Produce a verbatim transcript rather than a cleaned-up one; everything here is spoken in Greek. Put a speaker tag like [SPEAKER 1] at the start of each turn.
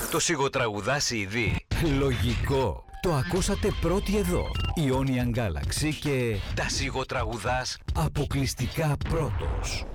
[SPEAKER 1] Το σιγοτραγουδάς σι ντι.
[SPEAKER 2] Λογικό. Το ακούσατε πρώτοι εδώ. Ionian Galaxy και
[SPEAKER 1] τα σιγοτραγουδάς
[SPEAKER 2] αποκλειστικά πρώτος.